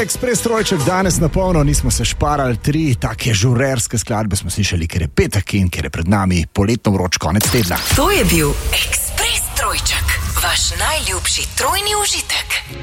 Ekspres trojček danes na polno, nismo se šparali, 3 take žurerske skladbe smo slišali, ker je petek in ker je pred nami poletno vroč konec tedna. To je bil Ekspres trojček, vaš najljubši trojni užitek.